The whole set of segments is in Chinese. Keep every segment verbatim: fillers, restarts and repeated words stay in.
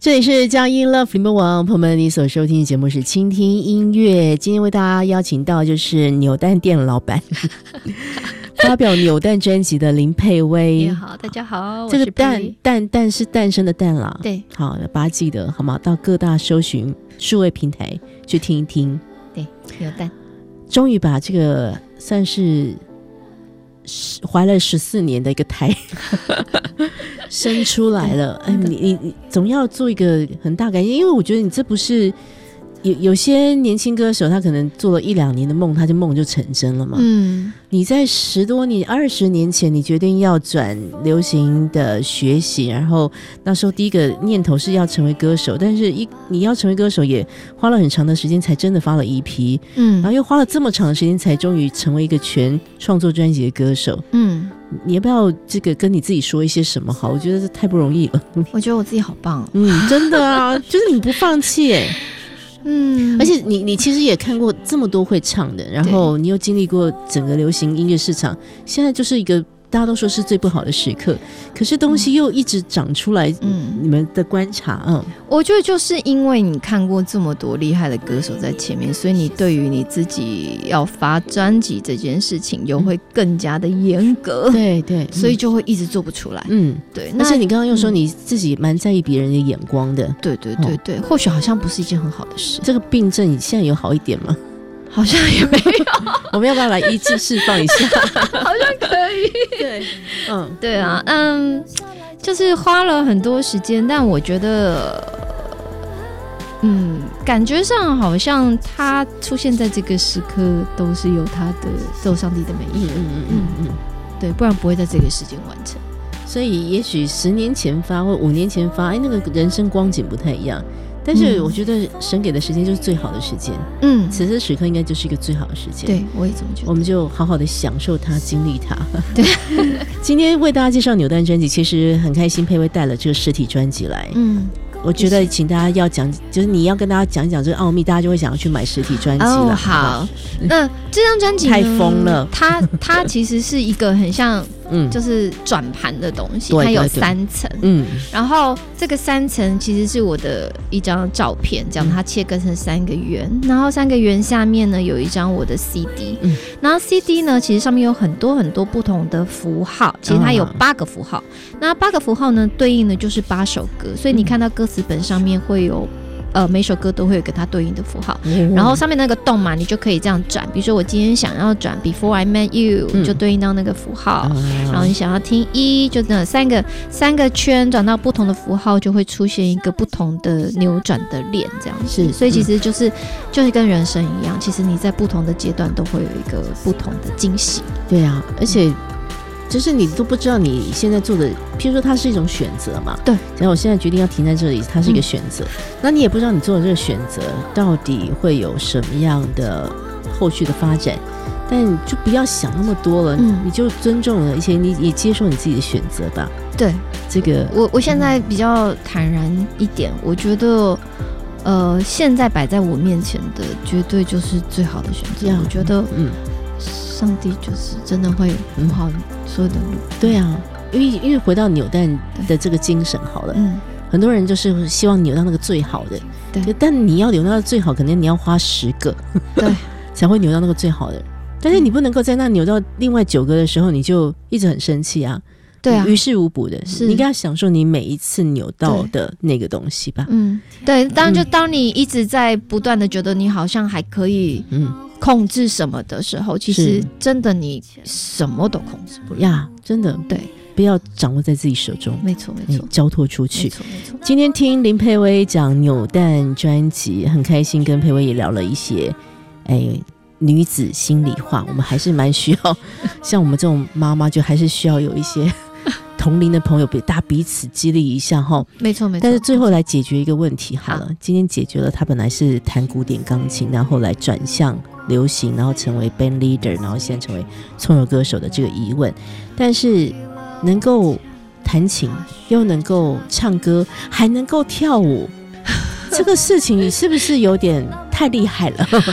这里是佳音 Love 联播网，朋友们，你所收听的节目是倾听音乐。今天为大家邀请到就是扭蛋店老板发表扭蛋专辑的林佩薇。 你好，大家好， 这个蛋蛋蛋是诞生的蛋啦， 对， 好，把它记得好吗？到各大搜寻数位平台去听一听。 对，扭蛋终于把这个算是怀了十四年的一个胎生出来了。哎，你你你总要做一个很大改变，因为我觉得你这不是有有些年轻歌手，他可能做了一两年的梦，他就梦就成真了嘛。嗯，你在十多年、二十年前，你决定要转流行的学习，然后那时候第一个念头是要成为歌手，但是一你要成为歌手也花了很长的时间，才真的发了 E P， 嗯，然后又花了这么长的时间，才终于成为一个全创作专辑的歌手，嗯。你要不要这个跟你自己说一些什么好？我觉得这太不容易了。 我觉得我自己好棒、哦、 嗯，真的啊，就是你不放弃耶。嗯，而且你你其实也看过这么多会唱的，然后你又经历过整个流行音乐市场，现在就是一个大家都说是最不好的时刻，可是东西又一直长出来。嗯，你们的观察，嗯， 我觉得就是因为你看过这么多厉害的歌手在前面，所以你对于你自己要发专辑这件事情又会更加的严格。 嗯、对对， 所以就会一直做不出来。嗯，对。 而且你刚刚又说你自己蛮在意别人的眼光的。 对对对对、哦，或许好像不是一件很好的事。 这个病症你现在有好一点吗？ 好像也没有。 我们要不要来医治释放一下？ 好像可以。 对，嗯， 对啊，嗯，就是花了很多时间，但我觉得，嗯，感觉上好像他出现在这个时刻都是有他的，都有上帝的美意。嗯嗯嗯嗯，对，不然不会在这个时间完成。 所以也许十年前发或五年前发，哎，那个人生光景不太一样。但是我觉得神给的时间就是最好的时间，嗯，此时此刻应该就是一个最好的时间。 对，我也这么觉得。 我们就好好的享受它，经历它。对，今天为大家介绍扭蛋专辑，其实很开心，佩薇带了这个实体专辑来。嗯，我觉得请大家要讲，就是你要跟大家讲一讲这个奥秘，大家就会想要去买实体专辑了。 哦，好，那这张专辑太疯了， 它它其实是一个很像。嗯，就是转盘的东西，它有三层，嗯，然后这个三层其实是我的一张照片，这样它切割成三个圆，然后三个圆下面呢有一张我的 C D，嗯，然后 C D 呢其实上面有很多很多不同的符号，其实它有八个符号，哦、那八个符号呢对应的就是八首歌，所以你看到歌词本上面会有。呃，每首歌都会有跟它对应的符号、嗯，然后上面那个洞嘛，你就可以这样转。比如说我今天想要转 Before I Met You，、嗯、就对应到那个符号、嗯。然后你想要听一，就那三个三个圈转到不同的符号，就会出现一个不同的扭转的链，这样是。所以其实就是、嗯、就是跟人生一样，其实你在不同的阶段都会有一个不同的惊喜。 对啊，而且。嗯就是你都不知道你现在做的，譬如说它是一种选择嘛，对。然后我现在决定要停在这里，它是一个选择、嗯，那你也不知道你做的这个选择到底会有什么样的后续的发展，但你就不要想那么多了，嗯、你就尊重了，而且你也接受你自己的选择吧。 对， 这个我我现在比较坦然一点，我觉得，呃，现在摆在我面前的绝对就是最好的选择。我觉得，嗯。上帝就是真的会很好所有的路， 对啊，因为因为回到扭蛋的这个精神好了，嗯，很多人就是希望扭到那个最好的，对，但你要扭到最好，可能你要花十个，对，才会扭到那个最好的，但是你不能够在那扭到另外九个的时候，你就一直很生气啊，对啊，于事无补的，是你应该要享受你每一次扭到的那个东西吧，嗯， 对，当然就当你一直在不断的觉得你好像还可以，嗯。控制什么的时候，其实真的你什么都控制不了呀， 真的对，不要掌握在自己手中， 没错没错， 交托出去， 没错没错。 今天听林佩薇讲扭蛋专辑，很开心，跟佩薇也聊了一些，哎，女子心里话，我们还是蛮需要，像我们这种妈妈，就还是需要有一些。同龄的朋友，大家彼此激励一下哈， 没错没错。 但是最后来解决一个问题好了，好今天解决了他本来是弹古典钢琴，然后来转向流行，然后成为 band leader， 然后现在成为创作歌手的这个疑问。但是能够弹琴，又能够唱歌，还能够跳舞，这个事情是不是有点太厉害了？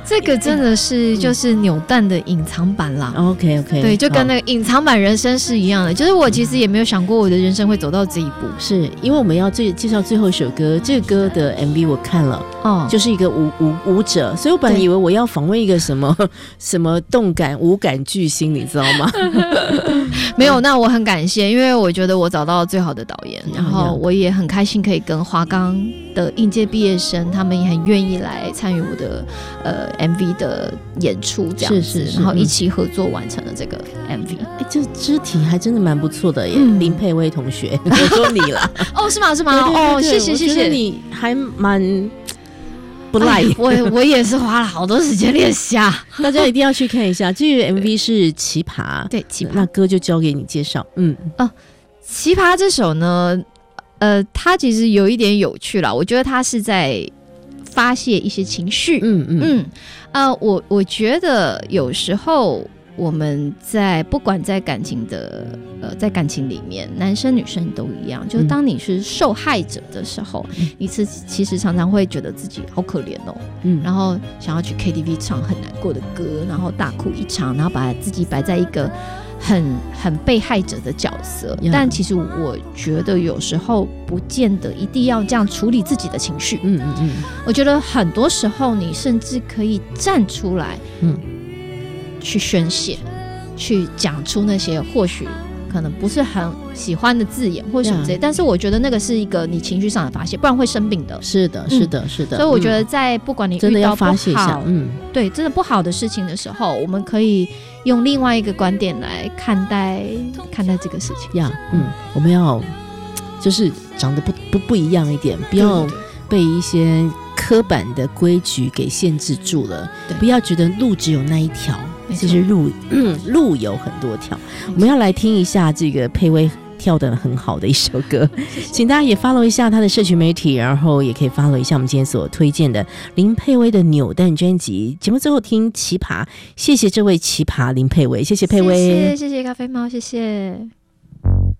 这个真的是就是扭蛋的隐藏版啦。 OK OK， 对，就跟那个隐藏版人生是一样的。就是我其实也没有想过我的人生会走到这一步， 是因为我们要最介绍最后一首歌，这个歌的 M V 我看了，哦，就是一个舞舞舞者，所以我本来以为我要访问一个什么什么动感舞感巨星，你知道吗？ 没有，那我很感谢，因为我觉得我找到最好的导演，然后我也很开心可以跟华冈的应届毕业生，他们也很愿意来参与我的呃 M V 的演出，这样子，是是是，然后一起合作完成了这个 M V。 哎，这肢体还真的蛮不错的耶，嗯、林佩薇同学，我说你了。 哦，是吗？是吗？对对对对，哦，谢谢谢谢， 你还蛮不赖。哎、 我我也是花了好多时间练习啊， 大家一定要去看一下。这个 M V 是奇葩， 对奇葩， 那歌就交给你介绍。嗯， 哦，奇葩这首呢，呃，它其实有一点有趣啦，我觉得它是在发泄一些情绪。嗯嗯嗯，呃，我我觉得有时候我们在不管在感情的呃，在感情里面，男生女生都一样，就是当你是受害者的时候，嗯、你是其实常常会觉得自己好可怜哦，嗯，然后想要去 K T V 唱很难过的歌，然后大哭一场，然后把自己摆在一个很很被害者的角色。Yeah. 但其实我觉得有时候不见得一定要这样处理自己的情绪。嗯嗯嗯，我觉得很多时候你甚至可以站出来，嗯。去宣泄，去讲出那些或许可能不是很喜欢的字眼或什么之类，但是我觉得那个是一个你情绪上的发泄，不然会生病的。 是的，是的，是的。 所以我觉得在不管你遇到不好，真的要发泄一下，嗯，对，真的不好的事情的时候，我们可以用另外一个观点来看待看待这个事情。呀， 嗯，我们要就是长得不不不一样一点，不要被一些刻板的规矩给限制住了，不要觉得路只有那一条，其实路、嗯、路有很多条。我们要来听一下这个佩薇跳得很好的一首歌，请大家也 follow 一下他的社群媒体，然后也可以 follow 一下我们今天所推荐的林佩薇的扭蛋专辑。节目最后听奇葩，谢谢这位奇葩林佩薇，谢谢佩薇， 谢谢谢谢咖啡猫，谢谢。